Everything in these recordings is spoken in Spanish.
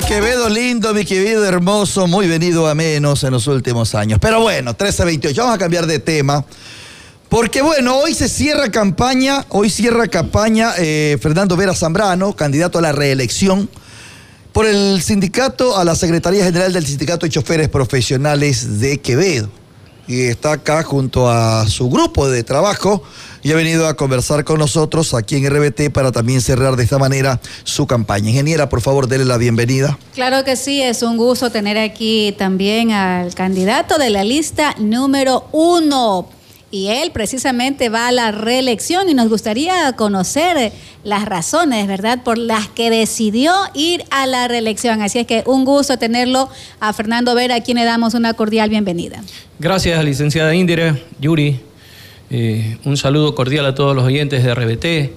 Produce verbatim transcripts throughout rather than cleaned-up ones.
Quevedo lindo, mi Quevedo hermoso, muy venido a menos en los últimos años. Pero bueno, trece veintiocho, vamos a cambiar de tema. Porque bueno, hoy se cierra campaña, hoy cierra campaña eh, Fernando Vera Zambrano, candidato a la reelección por el sindicato, a la Secretaría General del Sindicato de Choferes Profesionales de Quevedo. Y está acá junto a su grupo de trabajo y ha venido a conversar con nosotros aquí en R B T para también cerrar de esta manera su campaña. Ingeniera, por favor, dele la bienvenida. Claro que sí, es un gusto tener aquí también al candidato de la lista número uno. Y él precisamente va a la reelección y nos gustaría conocer las razones, ¿verdad?, por las que decidió ir a la reelección. Así es que un gusto tenerlo a Fernando Vera, a quien le damos una cordial bienvenida. Gracias, licenciada Indira, Yuri. Eh, un saludo cordial a todos los oyentes de R B T.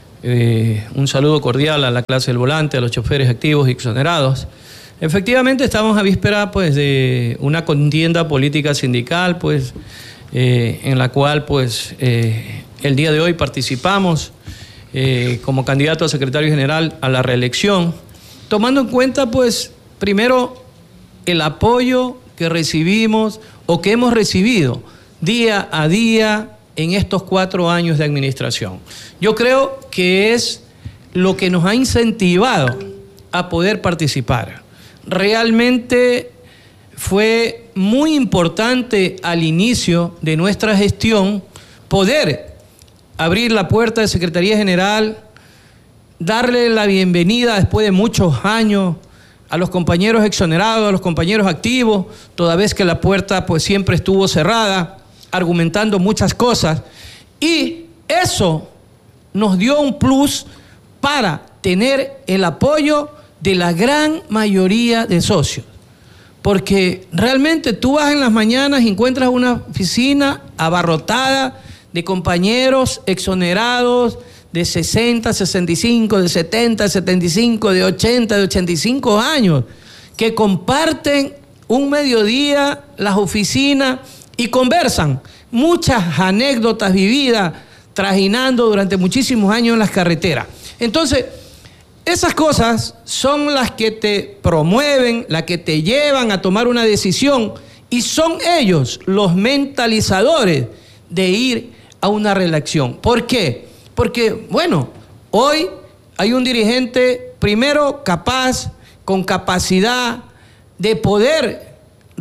Eh, un saludo cordial a la clase del volante, a los choferes activos y exonerados. Efectivamente, estamos a víspera pues, de una contienda política sindical, pues, Eh, en la cual pues eh, el día de hoy participamos eh, como candidato a secretario general a la reelección, tomando en cuenta pues primero el apoyo que recibimos o que hemos recibido día a día en estos cuatro años de administración. Yo creo que es lo que nos ha incentivado a poder participar. Realmente fue muy importante al inicio de nuestra gestión poder abrir la puerta de Secretaría General, darle la bienvenida después de muchos años a los compañeros exonerados, a los compañeros activos, toda vez que la puerta pues siempre estuvo cerrada, argumentando muchas cosas. Y eso nos dio un plus para tener el apoyo de la gran mayoría de socios. Porque realmente tú vas en las mañanas y encuentras una oficina abarrotada de compañeros exonerados de sesenta, sesenta y cinco, de setenta, setenta y cinco, de ochenta, de ochenta y cinco años, que comparten un mediodía las oficinas y conversan muchas anécdotas vividas trajinando durante muchísimos años en las carreteras. Entonces, esas cosas son las que te promueven, las que te llevan a tomar una decisión, y son ellos los mentalizadores de ir a una reelección. ¿Por qué? Porque, bueno, hoy hay un dirigente, primero, capaz, con capacidad de poder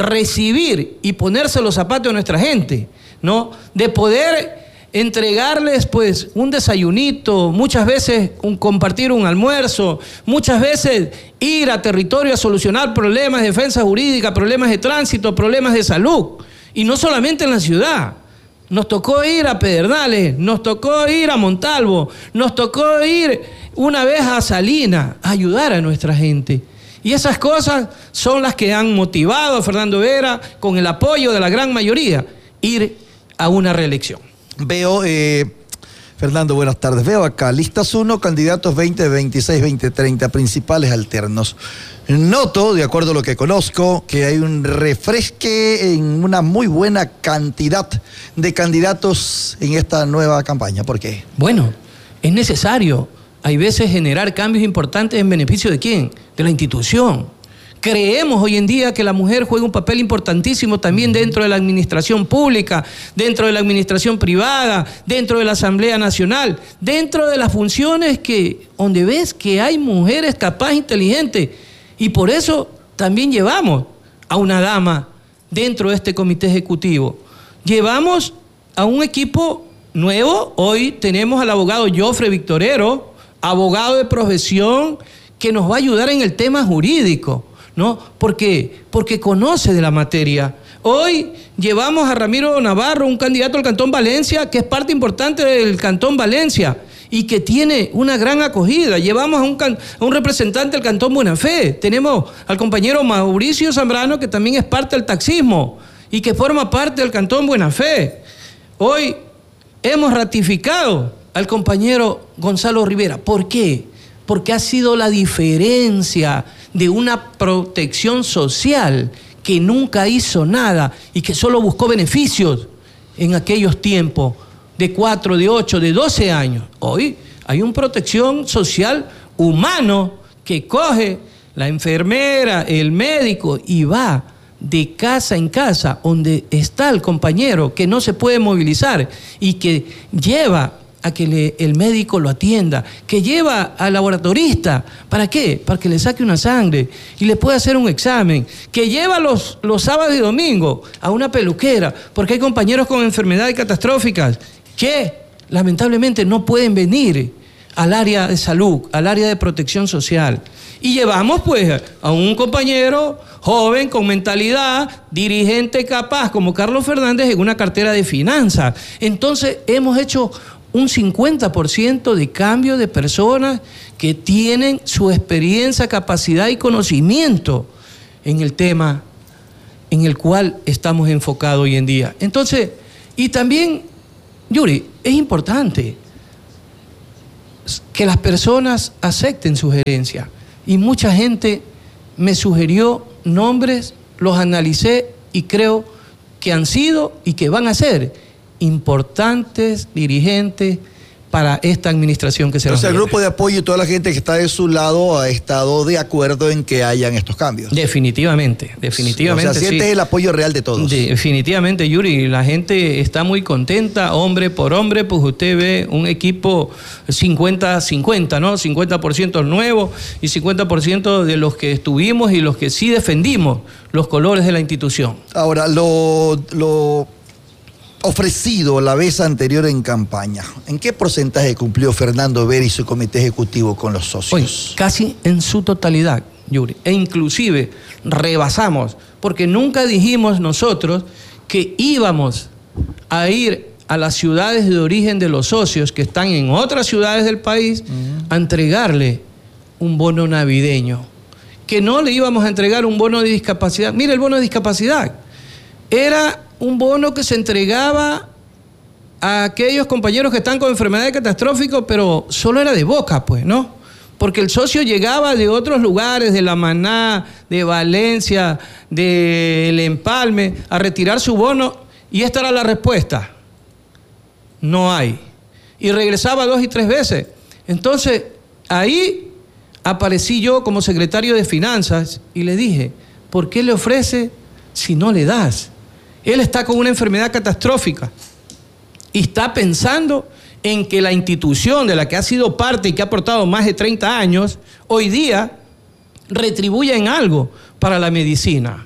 recibir y ponerse los zapatos de nuestra gente, ¿no? De poder entregarles pues un desayunito, muchas veces un, compartir un almuerzo, muchas veces ir a territorio a solucionar problemas de defensa jurídica, problemas de tránsito, problemas de salud. Y no solamente en la ciudad. Nos tocó ir a Pedernales, nos tocó ir a Montalvo, nos tocó ir una vez a Salinas a ayudar a nuestra gente. Y esas cosas son las que han motivado a Fernando Vera, con el apoyo de la gran mayoría, ir a una reelección. Veo, eh, Fernando, buenas tardes. Veo acá, listas uno, candidatos veinte, veintiséis, veinte, treinta, principales alternos. Noto, de acuerdo a lo que conozco, que hay un refresque en una muy buena cantidad de candidatos en esta nueva campaña. ¿Por qué? Bueno, es necesario, hay veces, generar cambios importantes en beneficio de ¿quién? De la institución. Creemos hoy en día que la mujer juega un papel importantísimo también dentro de la administración pública, dentro de la administración privada, dentro de la Asamblea Nacional, dentro de las funciones que, donde ves que hay mujeres capaces, inteligentes. Y por eso también llevamos a una dama dentro de este comité ejecutivo. Llevamos a un equipo nuevo. Hoy tenemos al abogado Jofre Victorero, abogado de profesión, que nos va a ayudar en el tema jurídico, ¿no? ¿Por qué? Porque conoce de la materia. Hoy llevamos a Ramiro Navarro, un candidato al Cantón Valencia, que es parte importante del Cantón Valencia y que tiene una gran acogida. Llevamos a un, can, a un representante del Cantón Buena Fe. Tenemos al compañero Mauricio Zambrano, que también es parte del taxismo y que forma parte del Cantón Buena Fe. Hoy hemos ratificado al compañero Gonzalo Rivera. ¿Por qué? Porque ha sido la diferencia de una protección social que nunca hizo nada y que solo buscó beneficios en aquellos tiempos de cuatro, de ocho, de doce años. Hoy hay una protección social humano que coge la enfermera, el médico, y va de casa en casa donde está el compañero que no se puede movilizar y que lleva a que le, el médico lo atienda, que lleva al laboratorista. ¿Para qué? Para que le saque una sangre y le pueda hacer un examen, que lleva los, los sábados y domingos a una peluquera, porque hay compañeros con enfermedades catastróficas que lamentablemente no pueden venir al área de salud, al área de protección social. Y llevamos pues a un compañero joven con mentalidad, dirigente capaz como Carlos Fernández en una cartera de finanzas. Entonces hemos hecho un cincuenta por ciento de cambio de personas que tienen su experiencia, capacidad y conocimiento en el tema en el cual estamos enfocados hoy en día. Entonces, y también, Yuri, es importante que las personas acepten sugerencias. Y mucha gente me sugirió nombres, los analicé y creo que han sido y que van a ser importantes dirigentes para esta administración que se va a hacer. Entonces el grupo de apoyo y toda la gente que está de su lado ha estado de acuerdo en que hayan estos cambios. Definitivamente, definitivamente. O sea, sientes sí. el apoyo real de todos. Definitivamente, Yuri, la gente está muy contenta, hombre por hombre, pues usted ve un equipo cincuenta cincuenta, ¿no? cincuenta por ciento nuevo y cincuenta por ciento de los que estuvimos y los que sí defendimos los colores de la institución. Ahora, lo... lo... ofrecido la vez anterior en campaña, ¿en qué porcentaje cumplió Fernando Vera y su comité ejecutivo con los socios? Oye, casi en su totalidad, Yuri. E inclusive rebasamos, porque nunca dijimos nosotros que íbamos a ir a las ciudades de origen de los socios que están en otras ciudades del país uh-huh. a entregarle un bono navideño. Que no le íbamos a entregar un bono de discapacidad. Mire, el bono de discapacidad era un bono que se entregaba a aquellos compañeros que están con enfermedades catastróficas, pero solo era de boca, pues, ¿no? Porque el socio llegaba de otros lugares, de La Maná, de Valencia, del Empalme, a retirar su bono, y esta era la respuesta. No hay. Y regresaba dos y tres veces. Entonces, ahí aparecí yo como secretario de Finanzas y le dije, ¿por qué le ofrece si no le das? Él está con una enfermedad catastrófica y está pensando en que la institución de la que ha sido parte y que ha aportado más de treinta años, hoy día retribuya en algo para la medicina.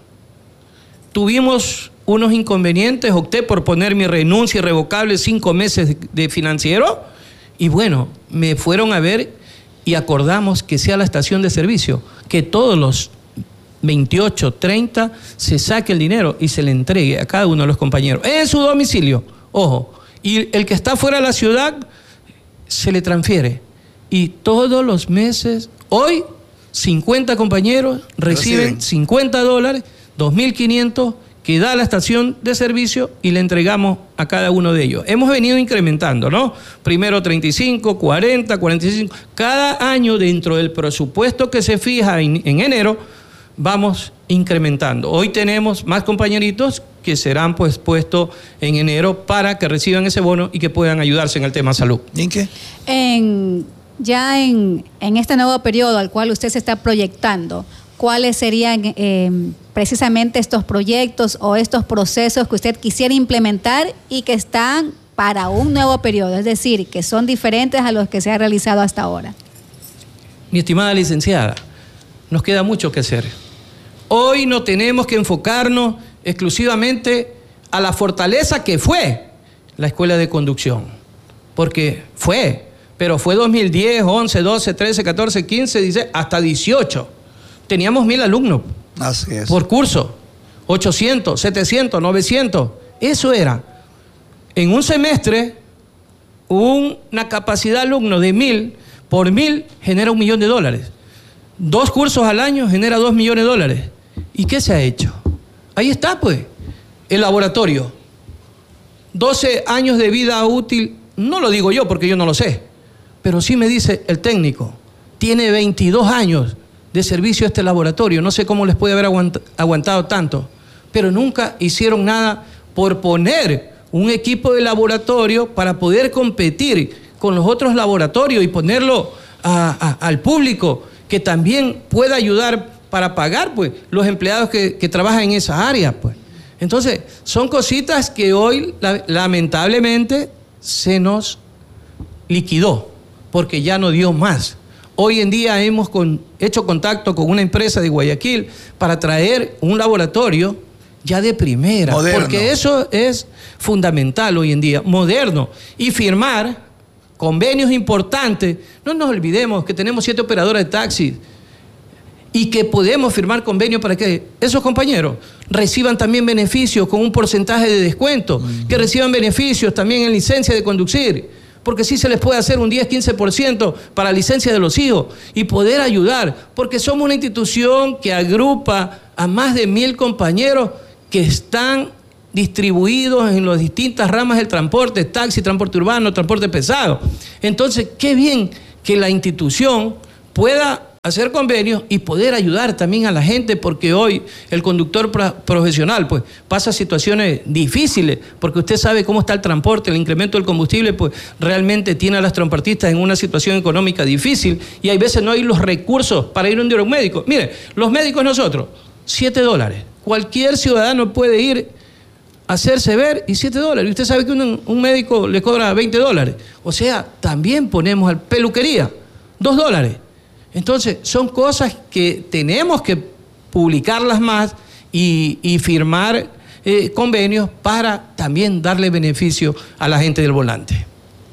Tuvimos unos inconvenientes, opté por poner mi renuncia irrevocable cinco meses de, de financiero y bueno, me fueron a ver y acordamos que sea la estación de servicio, que todos los veintiocho, treinta, se saque el dinero y se le entregue a cada uno de los compañeros en su domicilio, ojo, y el que está fuera de la ciudad se le transfiere y todos los meses, hoy cincuenta compañeros reciben, reciben. cincuenta dólares, dos mil quinientos que da la estación de servicio y le entregamos a cada uno de ellos. Hemos venido incrementando, ¿no? Primero treinta y cinco, cuarenta, cuarenta y cinco, cada año dentro del presupuesto que se fija en, en enero, vamos incrementando. Hoy tenemos más compañeritos que serán pues puestos en enero para que reciban ese bono y que puedan ayudarse en el tema salud. ¿En qué? En, ya en, en este nuevo periodo al cual usted se está proyectando, ¿cuáles serían eh, precisamente estos proyectos o estos procesos que usted quisiera implementar y que están para un nuevo periodo? Es decir, que son diferentes a los que se ha realizado hasta ahora. Mi estimada licenciada, nos queda mucho que hacer. Hoy no tenemos que enfocarnos exclusivamente a la fortaleza que fue la Escuela de Conducción, porque fue, pero fue dos mil diez, once, doce, trece, catorce, quince, dieciséis, hasta dieciocho. Teníamos mil alumnos. Así es. Por curso, ochocientos, setecientos, novecientos. Eso era. En un semestre, una capacidad de alumnos de mil por mil genera un millón de dólares. Dos cursos al año genera dos millones de dólares. ¿Y qué se ha hecho? Ahí está, pues, el laboratorio. doce años de vida útil, no lo digo yo porque yo no lo sé, pero sí me dice el técnico, tiene veintidós años de servicio a este laboratorio, no sé cómo les puede haber aguant- aguantado tanto, pero nunca hicieron nada por poner un equipo de laboratorio para poder competir con los otros laboratorios y ponerlo a, a, al público, que también pueda ayudar para pagar pues, los empleados que, que trabajan en esa área. Pues. Entonces, son cositas que hoy la, lamentablemente se nos liquidó, porque ya no dio más. Hoy en día hemos con, hecho contacto con una empresa de Guayaquil para traer un laboratorio ya de primera, moderno. Porque eso es fundamental hoy en día, moderno, y firmar convenios importantes. No nos olvidemos que tenemos siete operadoras de taxis y que podemos firmar convenios para que esos compañeros reciban también beneficios con un porcentaje de descuento, uh-huh. que reciban beneficios también en licencia de conducir, porque sí se les puede hacer un diez a quince por ciento para licencia de los hijos y poder ayudar, porque somos una institución que agrupa a más de mil compañeros que están distribuidos en las distintas ramas del transporte, taxi, transporte urbano, transporte pesado. Entonces, qué bien que la institución pueda hacer convenios y poder ayudar también a la gente, porque hoy el conductor profesional pues pasa situaciones difíciles, porque usted sabe cómo está el transporte, el incremento del combustible pues realmente tiene a las transportistas en una situación económica difícil y hay veces no hay los recursos para ir a un médico. Mire, los médicos nosotros, siete dólares. Cualquier ciudadano puede ir a hacerse ver y siete dólares. Y usted sabe que un, un médico le cobra veinte dólares. O sea, también ponemos a peluquería, dos dólares. Entonces, son cosas que tenemos que publicarlas más y, y firmar eh, convenios para también darle beneficio a la gente del volante.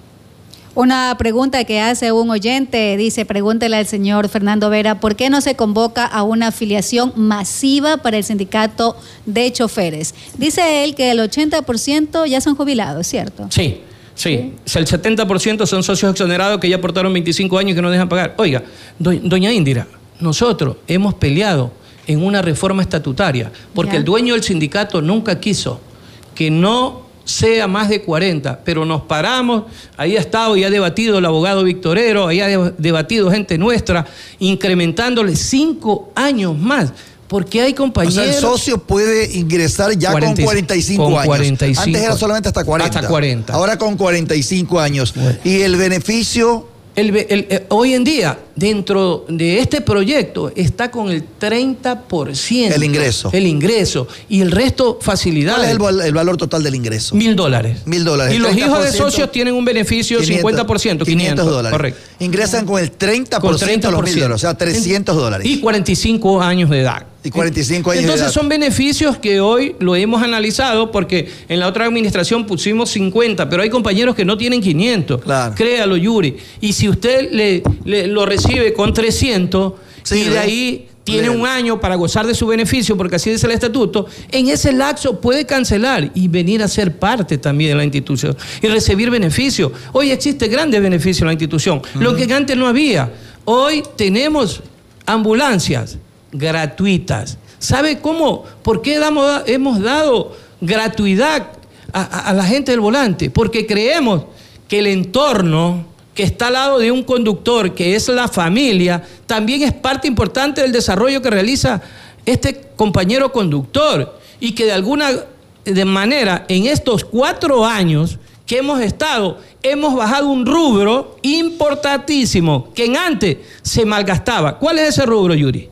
Una pregunta que hace un oyente, dice, pregúntele al señor Fernando Vera, ¿por qué no se convoca a una afiliación masiva para el sindicato de choferes? Dice él que el ochenta por ciento ya son jubilados, ¿cierto? Sí. Sí, ¿Sí? El setenta por ciento son socios exonerados que ya aportaron veinticinco años y que no dejan pagar. Oiga, do, doña Indira, nosotros hemos peleado en una reforma estatutaria porque ya. El dueño del sindicato nunca quiso que no sea más de cuarenta, pero nos paramos, ahí ha estado y ha debatido el abogado Victorero, ahí ha debatido gente nuestra, incrementándole cinco años más. Porque hay compañeros... O sea, el socio puede ingresar ya cuarenta, con cuarenta y cinco con años. cuarenta y cinco. Antes era solamente hasta cuarenta. Hasta cuarenta. Ahora con cuarenta y cinco años. Bueno. ¿Y el beneficio? El, el, el, hoy en día, dentro de este proyecto, está con el treinta por ciento. El ingreso. El ingreso. Y el resto, facilidades. ¿Cuál es el, el valor total del ingreso? Mil dólares. Mil dólares. Y los hijos de socios tienen un beneficio quinientos, cincuenta por ciento. quinientos dólares. Correcto. Ingresan con el treinta por ciento de los mil dólares, o sea, trescientos dólares. Y cuarenta y cinco años de edad. Y cuarenta y cinco años Entonces de edad. Son beneficios que hoy lo hemos analizado porque en la otra administración pusimos cincuenta, pero hay compañeros que no tienen quinientos. Claro. Créalo, Yuri. Y si usted le, le lo recibe con trescientos sí, y de ahí tiene un año para gozar de su beneficio, porque así dice el estatuto, en ese lapso puede cancelar y venir a ser parte también de la institución y recibir beneficios. Hoy existe grandes beneficios en la institución, uh-huh. lo que antes no había. Hoy tenemos ambulancias gratuitas. ¿Sabe cómo? ¿Por qué damos, hemos dado gratuidad a, a, a la gente del volante? Porque creemos que el entorno que está al lado de un conductor, que es la familia, también es parte importante del desarrollo que realiza este compañero conductor y que de alguna de manera en estos cuatro años que hemos estado, hemos bajado un rubro importantísimo que en antes se malgastaba. ¿Cuál es ese rubro, Yuri?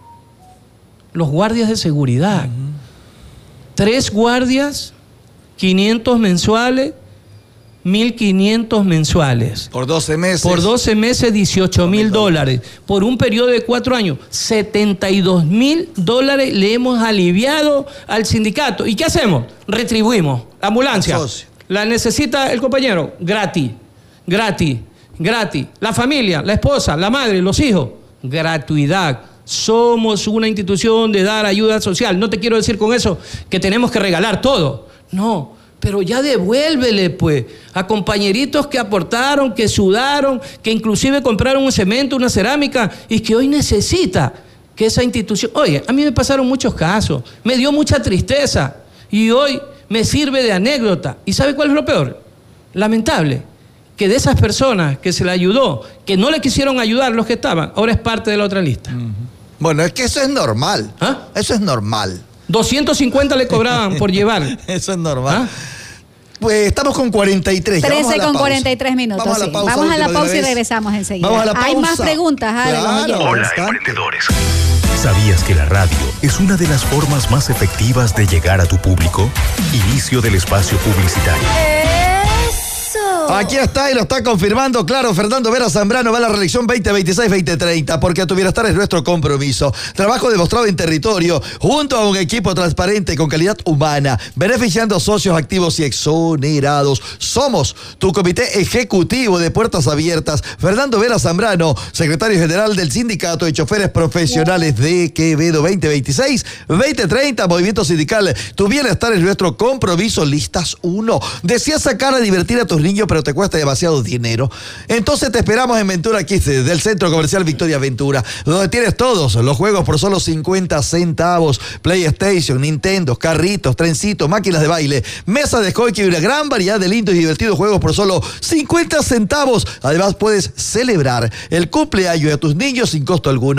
Los guardias de seguridad. Uh-huh. Tres guardias, quinientos mensuales, mil quinientos mensuales. Por doce meses. Por doce meses, dieciocho mil dólares. Por un periodo de cuatro años, setenta y dos mil dólares le hemos aliviado al sindicato. ¿Y qué hacemos? Retribuimos. La ambulancia. La necesita el compañero. Gratis. Gratis. Gratis. La familia, la esposa, la madre, los hijos. Gratuidad. Somos una institución de dar ayuda social. No te quiero decir con eso que tenemos que regalar todo. No, pero ya devuélvele pues a compañeritos que aportaron, que sudaron, que inclusive compraron un cemento, una cerámica y que hoy necesita que esa institución... Oye, a mí me pasaron muchos casos, me dio mucha tristeza y hoy me sirve de anécdota. ¿Y sabe cuál es lo peor? Lamentable, que de esas personas que se le ayudó, que no le quisieron ayudar los que estaban, ahora es parte de la otra lista. Uh-huh. Bueno, es que eso es normal. ¿Ah? Eso es normal. doscientos cincuenta le cobraban por llevar. Eso es normal. ¿Ah? pues estamos con cuarenta y tres. trece Vamos a la con pausa. cuarenta y tres minutos. Vamos a la sí. pausa. Vamos a la última pausa y vez. regresamos enseguida. Vamos a la pausa. Hay más preguntas, Ale, los Claro, oyentes. Hola, bastante. emprendedores. ¿Sabías que la radio es una de las formas más efectivas de llegar a tu público? Inicio del espacio publicitario. Aquí está y lo está confirmando, claro, Fernando Vera Zambrano va a la reelección veinte veintiséis veinte treinta, porque tu bienestar es nuestro compromiso. Trabajo demostrado en territorio, junto a un equipo transparente con calidad humana, beneficiando a socios activos y exonerados. Somos tu comité ejecutivo de puertas abiertas. Fernando Vera Zambrano, secretario general del Sindicato de Choferes Profesionales de Quevedo. Veinte veintiséis veinte treinta, movimiento sindical. Tu bienestar es nuestro compromiso. Listas uno. ¿Deseas sacar a divertir a tus niños, pero te cuesta demasiado dinero? Entonces te esperamos en Ventura quince, del Centro Comercial Victoria Ventura, donde tienes todos los juegos por solo cincuenta centavos. PlayStation, Nintendo, carritos, trencitos, máquinas de baile, mesa de hockey y una gran variedad de lindos y divertidos juegos por solo cincuenta centavos. Además puedes celebrar el cumpleaños de tus niños sin costo alguno.